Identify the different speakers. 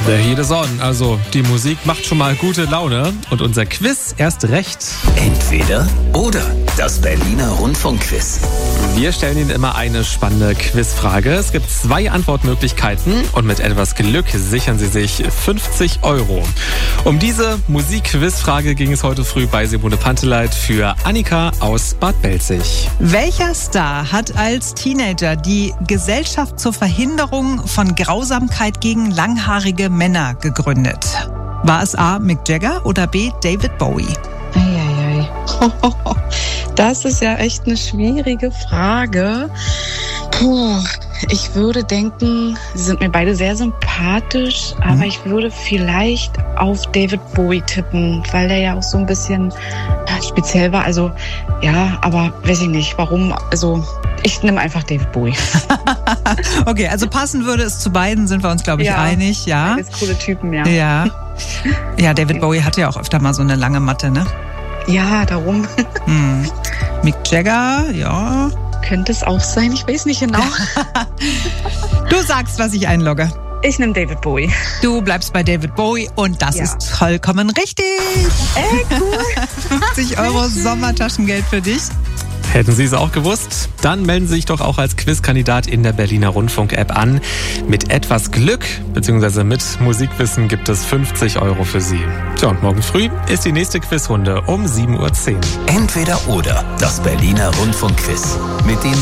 Speaker 1: The Heat is on. Also die Musik macht schon mal gute Laune und unser Quiz erst recht.
Speaker 2: Entweder oder. Das Berliner Rundfunkquiz.
Speaker 1: Wir stellen Ihnen immer eine spannende Quizfrage. Es gibt 2 Antwortmöglichkeiten und mit etwas Glück sichern Sie sich 50 €. Um diese Musik-Quizfrage ging es heute früh bei Simone Panteleit für Annika aus Bad Belzig.
Speaker 3: Welcher Star hat als Teenager die Gesellschaft zur Verhinderung von Grausamkeit gegen langhaarige Männer gegründet? War es A. Mick Jagger oder B. David Bowie?
Speaker 4: Eieiei. Das ist ja echt eine schwierige Frage. Ich würde denken, sie sind mir beide sehr sympathisch, aber ich würde vielleicht auf David Bowie tippen, weil der ja auch so ein bisschen speziell war. Also ja, aber weiß ich nicht, warum. Also ich nehme einfach David Bowie.
Speaker 3: Okay, also passen würde es zu beiden, sind wir uns, glaube ich, einig. Ja.
Speaker 4: Beides coole Typen, ja.
Speaker 3: Ja, David Bowie hatte ja auch öfter mal so eine lange Matte, ne?
Speaker 4: Ja, darum.
Speaker 3: Mick Jagger, ja.
Speaker 4: Könnte es auch sein, ich weiß nicht genau.
Speaker 3: Du sagst, was ich einlogge.
Speaker 4: Ich nehme David Bowie.
Speaker 3: Du bleibst bei David Bowie und das ist vollkommen richtig.
Speaker 4: Cool.
Speaker 3: 50 € Sommertaschengeld für dich.
Speaker 1: Hätten Sie es auch gewusst? Dann melden Sie sich doch auch als Quizkandidat in der Berliner Rundfunk-App an. Mit etwas Glück bzw. mit Musikwissen gibt es 50 € für Sie. Tja, und morgen früh ist die nächste Quizrunde um 7:10 Uhr.
Speaker 2: Entweder oder. Das Berliner Rundfunkquiz. Mit den